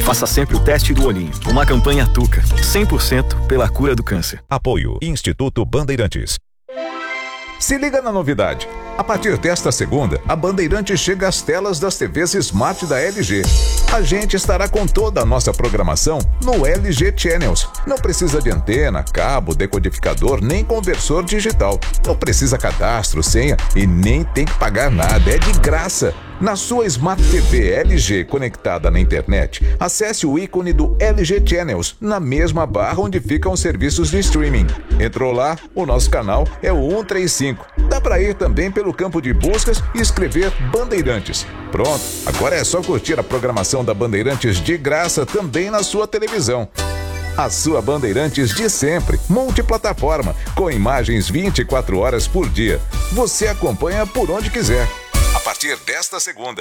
Faça sempre o teste do olhinho. Uma campanha Tuca, 100% pela cura do câncer. Apoio Instituto Bandeirantes. Se liga na novidade. A partir desta segunda, a Bandeirantes chega às telas das TVs Smart da LG. A gente estará com toda a nossa programação no LG Channels. Não precisa de antena, cabo, decodificador, nem conversor digital. Não precisa cadastro, senha e nem tem que pagar nada. É de graça. Na sua Smart TV LG conectada na internet, acesse o ícone do LG Channels na mesma barra onde ficam os serviços de streaming. Entrou lá? O nosso canal é o 135. Dá para ir também pelo campo de buscas e escrever Bandeirantes. Pronto, agora é só curtir a programação da Bandeirantes de graça também na sua televisão. A sua Bandeirantes de sempre, multiplataforma, com imagens 24 horas por dia. Você acompanha por onde quiser. A partir desta segunda.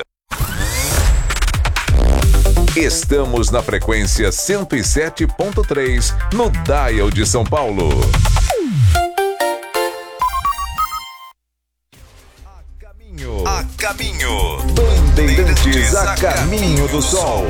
Estamos na frequência 107.3, no Dial de São Paulo. A caminho. Bandeirantes a caminho do sol.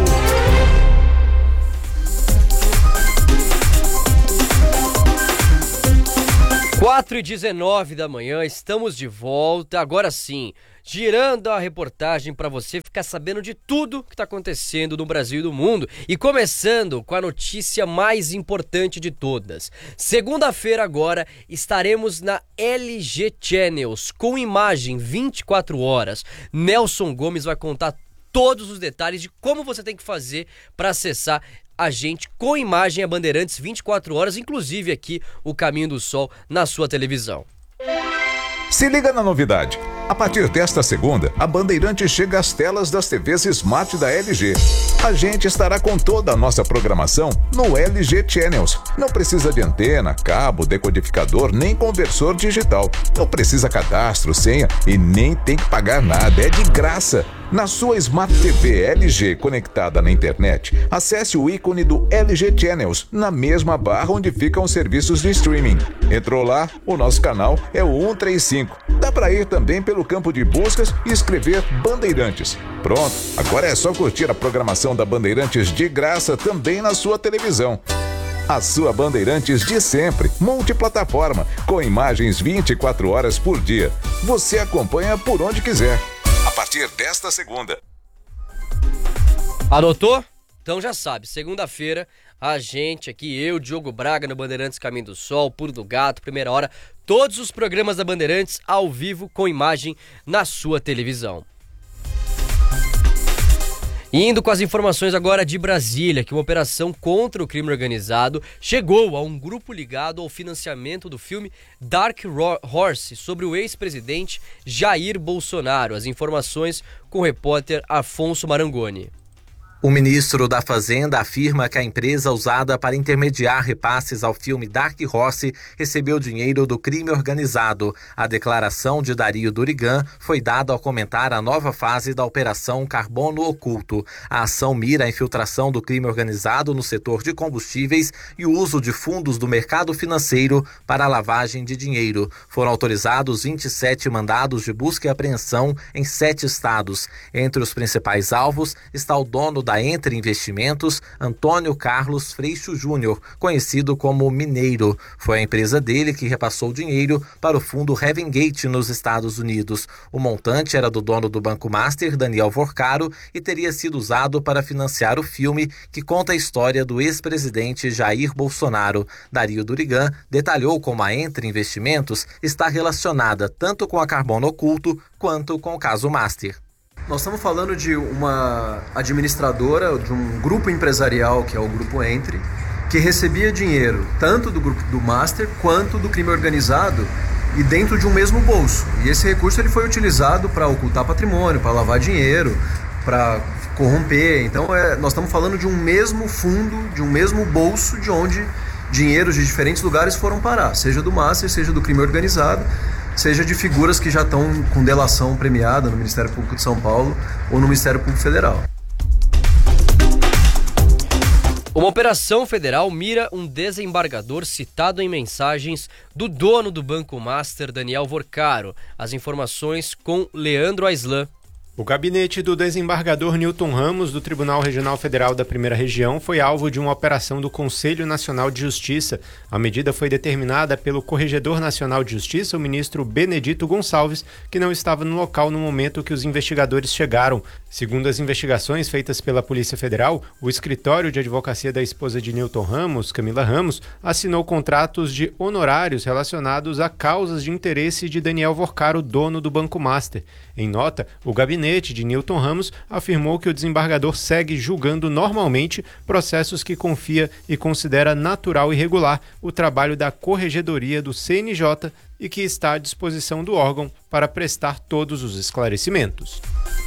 4h19 da manhã, estamos de volta, agora sim, girando a reportagem para você ficar sabendo de tudo que está acontecendo no Brasil e no mundo. E começando com a notícia mais importante de todas. Segunda-feira agora estaremos na LG Channels, com imagem 24 horas. Nelson Gomes vai contar todos os detalhes de como você tem que fazer para acessar a gente com imagem a Bandeirantes 24 horas, inclusive aqui o Caminho do Sol na sua televisão. Se liga na novidade. A partir desta segunda, a Bandeirantes chega às telas das TVs Smart da LG. A gente estará com toda a nossa programação no LG Channels. Não precisa de antena, cabo, decodificador, nem conversor digital. Não precisa cadastro, senha e nem tem que pagar nada. É de graça. Na sua Smart TV LG conectada na internet, acesse o ícone do LG Channels na mesma barra onde ficam os serviços de streaming. Entrou lá? O nosso canal é o 135. Dá para ir também pelo campo de buscas e escrever Bandeirantes. Pronto, agora é só curtir a programação da Bandeirantes de graça também na sua televisão. A sua Bandeirantes de sempre, multiplataforma, com imagens 24 horas por dia. Você acompanha por onde quiser. A partir desta segunda. Anotou? Então já sabe, segunda-feira, a gente aqui, eu, Diogo Braga, no Bandeirantes Caminho do Sol, Pulo do Gato, Primeira Hora, todos os programas da Bandeirantes ao vivo com imagem na sua televisão. Indo com as informações agora de Brasília, que uma operação contra o crime organizado chegou a um grupo ligado ao financiamento do filme Dark Horse sobre o ex-presidente Jair Bolsonaro. As informações com o repórter Afonso Marangoni. O ministro da Fazenda afirma que a empresa usada para intermediar repasses ao filme Dark Horse recebeu dinheiro do crime organizado. A declaração de Dario Durigan foi dada ao comentar a nova fase da Operação Carbono Oculto. A ação mira a infiltração do crime organizado no setor de combustíveis e o uso de fundos do mercado financeiro para a lavagem de dinheiro. Foram autorizados 27 mandados de busca e apreensão em 7 estados. Entre os principais alvos está o dono da Entre Investimentos, Antônio Carlos Freixo Júnior, conhecido como Mineiro. Foi a empresa dele que repassou dinheiro para o fundo Heaven Gate nos Estados Unidos. O montante era do dono do Banco Master, Daniel Vorcaro, e teria sido usado para financiar o filme que conta a história do ex-presidente Jair Bolsonaro. Dario Durigan detalhou como a Entre Investimentos está relacionada tanto com a Carbono Oculto quanto com o caso Master. Nós estamos falando de uma administradora, de um grupo empresarial, que é o Grupo Entre, que recebia dinheiro tanto do grupo do Master quanto do crime organizado e dentro de um mesmo bolso. E esse recurso ele foi utilizado para ocultar patrimônio, para lavar dinheiro, para corromper. Então nós estamos falando de um mesmo fundo, de um mesmo bolso, de onde dinheiros de diferentes lugares foram parar, seja do Master, seja do crime organizado, seja de figuras que já estão com delação premiada no Ministério Público de São Paulo ou no Ministério Público Federal. Uma operação federal mira um desembargador citado em mensagens do dono do Banco Master, Daniel Vorcaro. As informações com Leandro Aislan. O gabinete do desembargador Newton Ramos, do Tribunal Regional Federal da Primeira Região, foi alvo de uma operação do Conselho Nacional de Justiça. A medida foi determinada pelo Corregedor Nacional de Justiça, o ministro Benedito Gonçalves, que não estava no local no momento que os investigadores chegaram. Segundo as investigações feitas pela Polícia Federal, o escritório de advocacia da esposa de Newton Ramos, Camila Ramos, assinou contratos de honorários relacionados a causas de interesse de Daniel Vorcaro, dono do Banco Master. Em nota, o gabinete de Newton Ramos afirmou que o desembargador segue julgando normalmente processos que confia e considera natural e regular o trabalho da Corregedoria do CNJ e que está à disposição do órgão para prestar todos os esclarecimentos.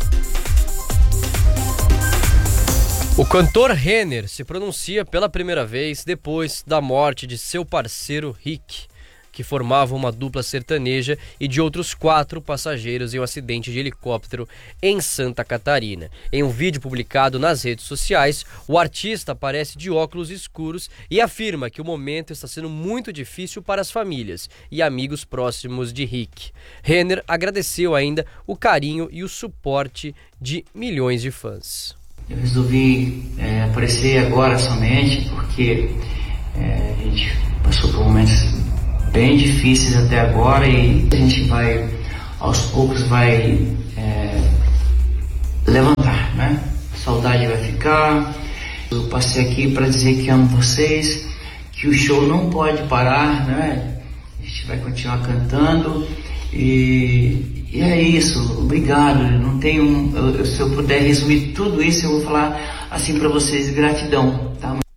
O cantor Renner se pronuncia pela primeira vez depois da morte de seu parceiro Rick, que formava uma dupla sertaneja, e de outros 4 passageiros em um acidente de helicóptero em Santa Catarina. Em um vídeo publicado nas redes sociais, o artista aparece de óculos escuros e afirma que o momento está sendo muito difícil para as famílias e amigos próximos de Rick. Renner agradeceu ainda o carinho e o suporte de milhões de fãs. Eu resolvi aparecer agora somente porque a gente passou por momentos bem difíceis até agora e a gente vai, aos poucos, vai levantar, né? A saudade vai ficar. Eu passei aqui para dizer que amo vocês, que o show não pode parar, né? A gente vai continuar cantando e é isso. Obrigado. Não tenho, se eu puder resumir tudo isso, eu vou falar assim para vocês: gratidão, tá?